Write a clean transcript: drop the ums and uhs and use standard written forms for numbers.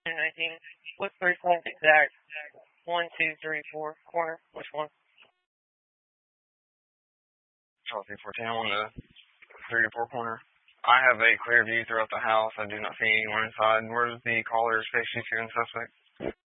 19. What three points exact? 1, 2, 3, 4. Corner. Which one? 410 on the 3 to 4 corner. I have a clear view throughout the house. I do not see anyone inside. Where does the caller face you to and suspect?